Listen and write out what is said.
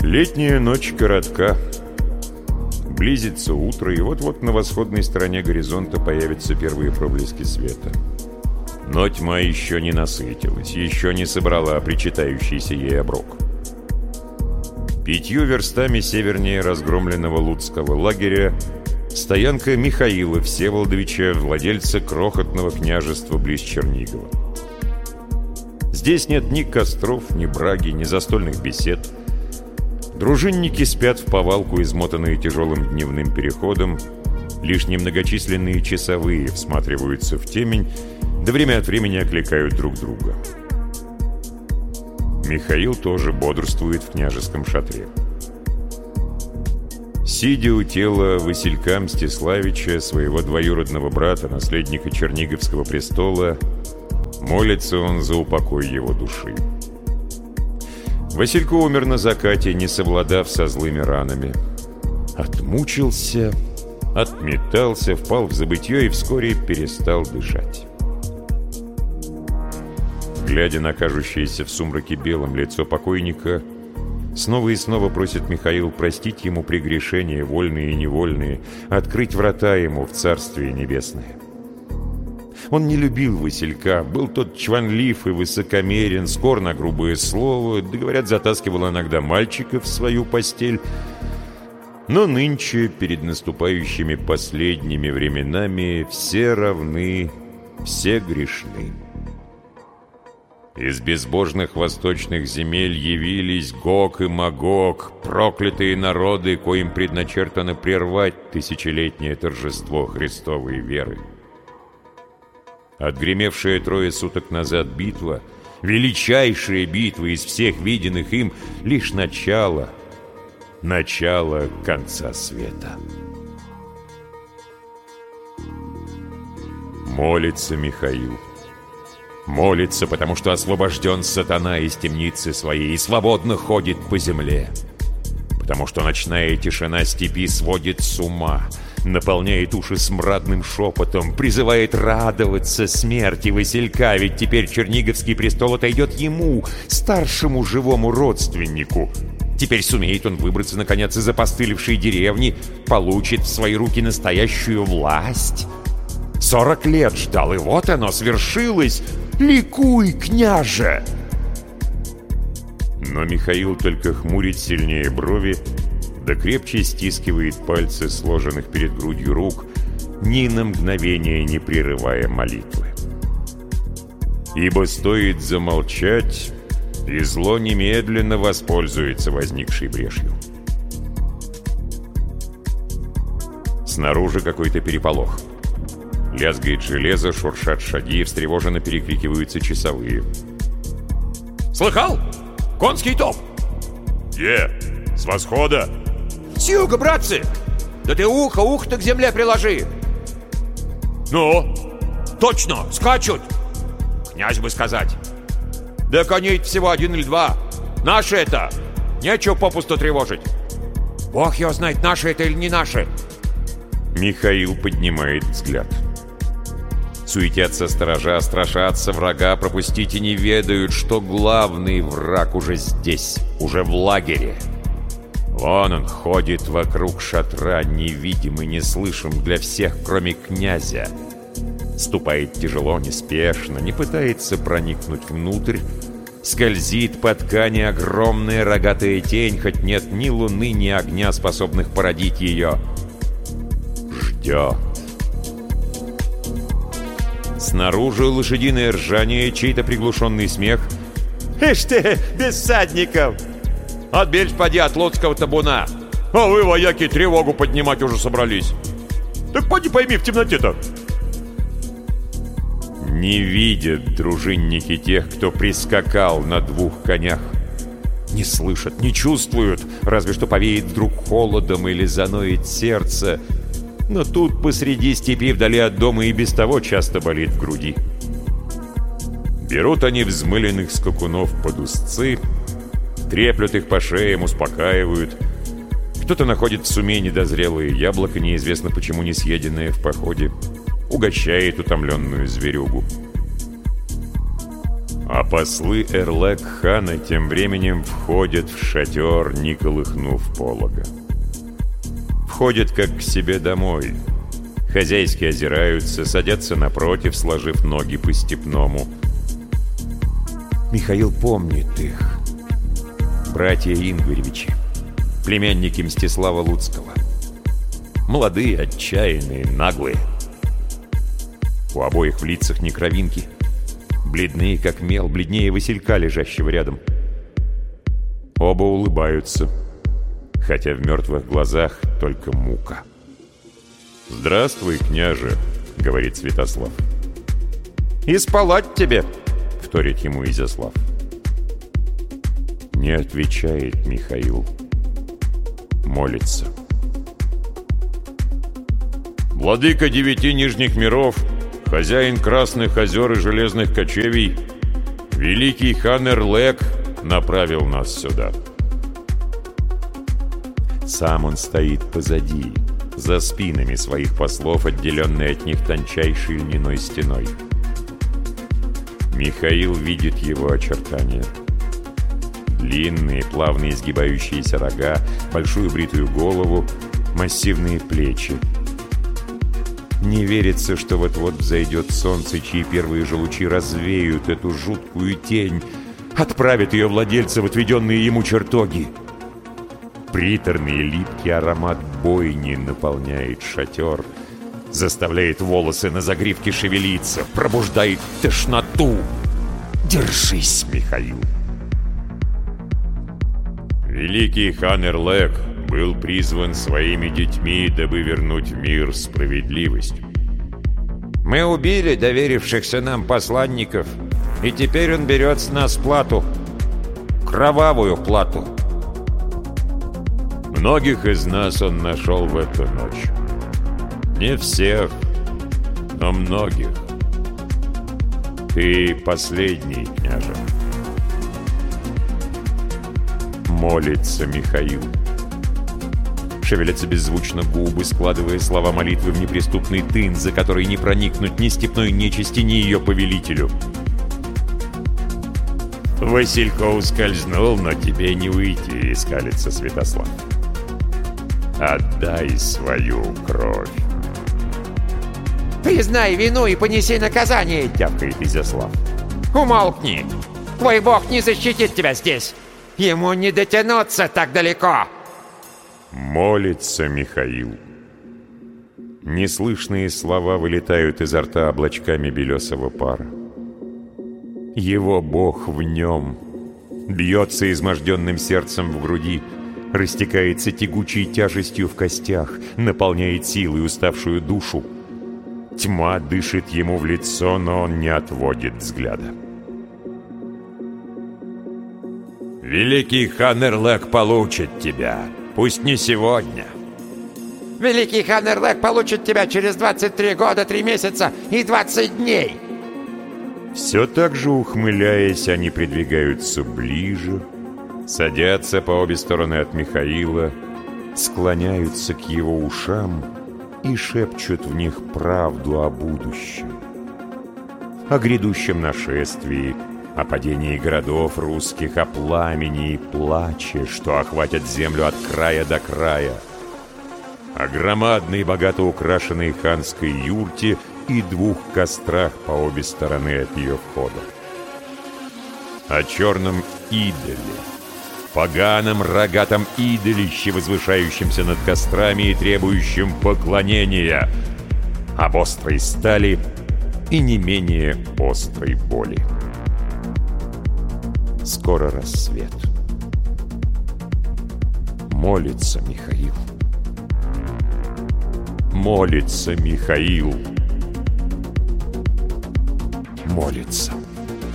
Летняя ночь коротка. Близится утро, и вот-вот на восходной стороне горизонта появятся первые проблески света. Но тьма еще не насытилась, еще не собрала причитающийся ей оброк. 5 верстами севернее разгромленного Луцкого лагеря стоянка Михаила Всеволодовича, владельца крохотного княжества близ Чернигова. Здесь нет ни костров, ни браги, ни застольных бесед. Дружинники спят вповалку, измотанные тяжелым дневным переходом. Лишь немногочисленные часовые всматриваются в темень, да время от времени окликают друг друга. Михаил тоже бодрствует в княжеском шатре. Сидя у тела Василька Мстиславича, своего двоюродного брата, наследника Черниговского престола, молится он за упокой его души. Василько умер на закате, не совладав со злыми ранами. Отмучился, отметался, впал в забытье и вскоре перестал дышать. Глядя на кажущееся в сумраке белым лицо покойника, снова и снова просит Михаил простить ему прегрешения, вольные и невольные, открыть врата ему в Царствие Небесное. Он не любил Василька, был тот чванлив и высокомерен, скор на грубое слово, да, говорят, затаскивал иногда мальчиков в свою постель. Но нынче, перед наступающими последними временами, все равны, все грешны. Из безбожных восточных земель явились Гог и Магог, проклятые народы, коим предначертано прервать тысячелетнее торжество Христовой веры. Отгремевшая 3 суток назад битва, величайшая битва из всех виденных им, лишь начало конца света. Молится Михаил. Молится, потому что освобожден сатана из темницы своей и свободно ходит по земле. Потому что ночная тишина степи сводит с ума, наполняет уши смрадным шепотом, призывает радоваться смерти Василька, ведь теперь Черниговский престол отойдет ему, старшему живому родственнику. Теперь сумеет он выбраться, наконец, из опостылевшей деревни, получит в свои руки настоящую власть. 40 лет ждал, и вот оно свершилось. Ликуй, княже! Но Михаил только хмурит сильнее брови, да крепче стискивает пальцы сложенных перед грудью рук, ни на мгновение не прерывая молитвы. Ибо стоит замолчать, и зло немедленно воспользуется возникшей брешью. Снаружи какой-то переполох. Лязгает железо, шуршат шаги, встревоженно перекрикиваются часовые. «Слыхал? Конский топ!» «Где? С восхода?» «С юга, братцы! Да ты ухо-то к земле приложи!» «Ну?» «Точно! Скачут!» «Князь бы сказать!» «Да коней всего 1 или 2! Наши это! Нечего попусту тревожить! Бог его знает, наши это или не наши!» Михаил поднимает взгляд. Суетятся сторожа, страшатся врага, пропустить и не ведают, что главный враг уже здесь, уже в лагере. Вон он ходит вокруг шатра, невидимый, неслышим для всех, кроме князя. Ступает тяжело, неспешно, не пытается проникнуть внутрь. Скользит по ткани огромная рогатая тень, хоть нет ни луны, ни огня, способных породить ее. Ждет. Снаружи лошадиное ржание, чей-то приглушенный смех. «Ишь ты, без всадников! Отберись, поди, от луцкого табуна! А вы, вояки, тревогу поднимать уже собрались! Так поди пойми в темноте-то!» Не видят дружинники тех, кто прискакал на 2 конях. Не слышат, не чувствуют, разве что повеет вдруг холодом или заноет сердце. Но тут посреди степи, вдали от дома, и без того часто болит в груди. Берут они взмыленных скакунов под узцы, треплют их по шеям, успокаивают. Кто-то находит в суме недозрелые яблоко, неизвестно почему не съеденное в походе, угощает утомленную зверюгу. А послы Эрлек-хана тем временем входят в шатер, не колыхнув полога. Входят как к себе домой. Хозяйски озираются, садятся напротив, сложив ноги по-степному. Михаил помнит их. Братья Ингваревичи, племянники Мстислава Луцкого. Молодые, отчаянные, наглые. У обоих в лицах не кровинки. Бледные, как мел, бледнее василька, лежащего рядом. Оба улыбаются, хотя в мертвых глазах только мука. «Здравствуй, княже», — говорит Святослав. «И спалать тебе», — вторит ему Изяслав. Не отвечает Михаил. Молится. «Владыка 9 нижних миров, хозяин Красных озер и Железных кочевий, великий хан Эрлек направил нас сюда». Сам он стоит позади, за спинами своих послов, отделенный от них тончайшей льняной стеной. Михаил видит его очертания. Длинные, плавно изгибающиеся рога, большую бритую голову, массивные плечи. Не верится, что вот-вот взойдет солнце, чьи первые же лучи развеют эту жуткую тень, отправят ее владельца в отведенные ему чертоги. Приторный липкий аромат бойни наполняет шатер, заставляет волосы на загривке шевелиться, пробуждает тошноту. Держись, Михаил! Великий хан Эрлек был призван своими детьми, дабы вернуть в мир справедливость. Мы убили доверившихся нам посланников, и теперь он берет с нас плату. Кровавую плату. Многих из нас он нашел в эту ночь. Не всех, но многих. Ты последний, княже. Молится Михаил. Шевелятся беззвучно губы, складывая слова молитвы в неприступный тын, за который не проникнуть ни степной нечисти, ни ее повелителю. Василько ускользнул, но тебе не уйти, скалится Святослав. Отдай свою кровь. Признай вину и понеси наказание, тявкает Изяслав. Умолкни. Твой бог не защитит тебя здесь. Ему не дотянуться так далеко. Молится Михаил. Неслышные слова вылетают изо рта облачками белесого пара. Его бог в нем. Бьется изможденным сердцем в груди, растекается тягучей тяжестью в костях, наполняет силой уставшую душу. Тьма дышит ему в лицо, но он не отводит взгляда. «Великий хан Эрлек получит тебя, пусть не сегодня». «Великий хан Эрлек получит тебя через 23 года, 3 месяца и 20 дней». Все так же ухмыляясь, они придвигаются ближе, садятся по обе стороны от Михаила, склоняются к его ушам и шепчут в них правду о будущем, о грядущем нашествии, о падении городов русских, о пламени и плаче, что охватят землю от края до края, о громадной, богато украшенной ханской юрте и 2 кострах по обе стороны от ее входа, о черном идоле, поганом рогатом идолище, возвышающемся над кострами и требующем поклонения, об острой стали и не менее острой боли. Скоро рассвет. Молится Михаил. Молится Михаил. Молится.